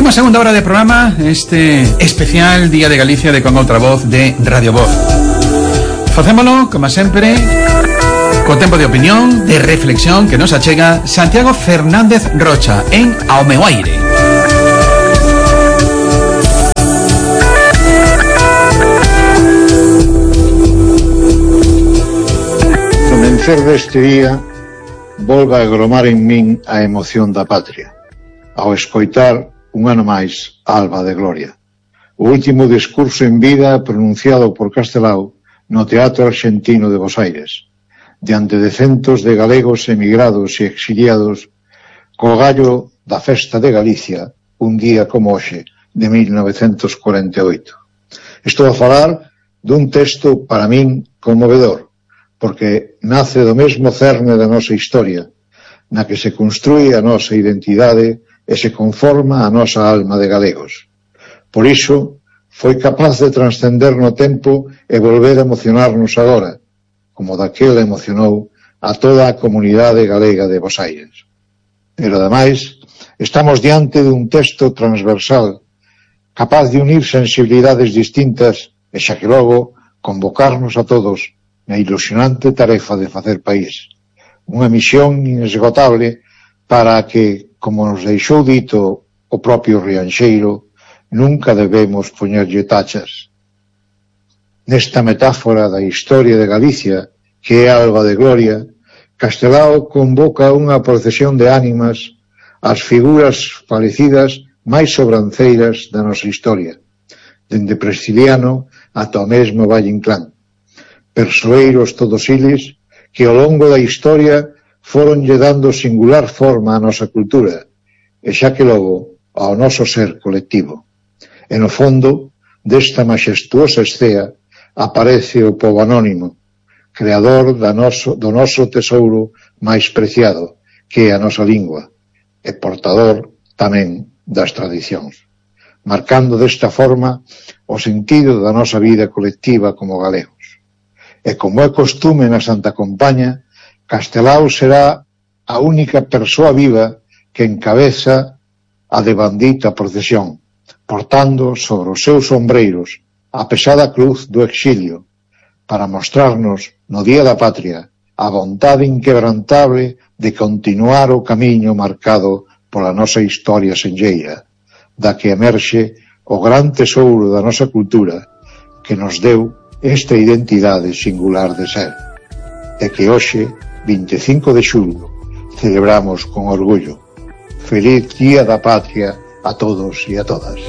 Abrimos segunda hora de programa, este especial Día de Galicia de Con Outra Voz de Radio Voz. Facémolo, como sempre, co tempo de opinión, de reflexión que nos achega Santiago Fernández Rocha en Ao meu aire. No mencer deste día volva a gromar en min a emoción da patria, ao escoitar un ano máis Alba de Gloria, o último discurso en vida pronunciado por Castelao no Teatro Argentino de Bos Aires, diante de centos de galegos emigrados e exiliados, co gallo da festa de Galicia, un día como hoxe, de 1948. Estou a falar dun texto para min conmovedor, porque nace do mesmo cerne da nosa historia, na que se construe a nosa identidade e se conforma a nosa alma de galegos. Por iso, foi capaz de transcender no tempo e volver a emocionarnos agora, como daquela emocionou a toda a comunidade galega de Bos Aires. Pero, ademais, estamos diante dun texto transversal, capaz de unir sensibilidades distintas e xa que logo convocarnos a todos na ilusionante tarefa de facer país. Unha misión inesgotable para que, como nos deixou dito o propio Rianxeiro, nunca debemos poñerlle tachas. Nesta metáfora da historia de Galicia, que é Alba de Gloria, Castelao convoca unha procesión de ánimas ás figuras falecidas máis sobranceiras da nosa historia, dende Prisciliano ata o mesmo Valle Inclán. Persoeiros todos eles que ao longo da historia foronlle dando singular forma á nosa cultura, e xa que logo ao noso ser colectivo. E no fondo desta maxestuosa escea aparece o pobo anónimo, creador do noso tesouro máis preciado, que é a nosa lingua, e portador tamén das tradicións, marcando desta forma o sentido da nosa vida colectiva como galegos. E como é costume na Santa Compaña, Castelao será a única persoa viva que encabeza a devandita procesión, portando sobre os seus ombreiros a pesada cruz do exilio, para mostrarnos, no Día da Patria, a vontade inquebrantable de continuar o camiño marcado pola nosa historia senlleira, da que emerxe o gran tesouro da nosa cultura, que nos deu esta identidade singular de ser, e que hoxe, 25 de xullo, celebramos con orgullo. Feliz Día da Patria a todos e a todas.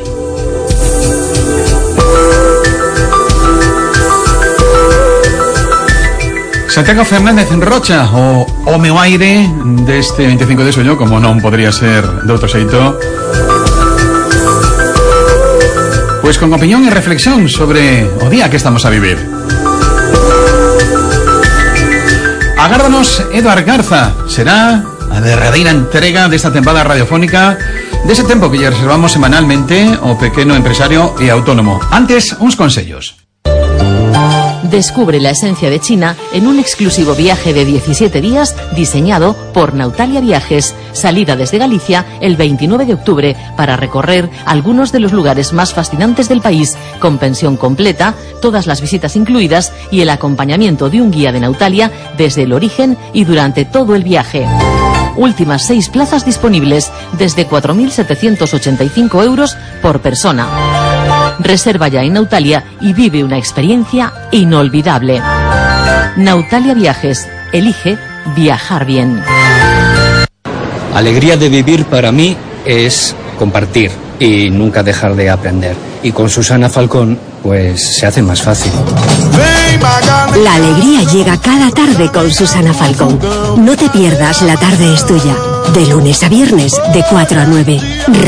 Santiago Fernández Rocha, o meu aire deste 25 de xullo, como non podría ser de outro xeito, pois con opinión e reflexión sobre o día que estamos a vivir. Agárdanos Eduard Garza, será a derradeira entrega desta tempada radiofónica dese tempo que lle reservamos semanalmente ao pequeno empresario e autónomo. Antes, uns consellos. Descubre la esencia de China en un exclusivo viaje de 17 días diseñado por Nautalia Viajes. Salida desde Galicia el 29 de octubre para recorrer algunos de los lugares más fascinantes del país, con pensión completa, todas las visitas incluidas y el acompañamiento de un guía de Nautalia desde el origen y durante todo el viaje. Últimas 6 plazas disponibles desde 4.785 euros por persona. Reserva ya en Nautalia y vive una experiencia inolvidable. Nautalia Viajes. Elige viajar bien. Alegría de vivir para mí es compartir y nunca dejar de aprender. Y con Susana Falcón, pues se hace más fácil. La alegría llega cada tarde con Susana Falcón. No te pierdas La Tarde es Tuya. De lunes a viernes, de 4 a 9.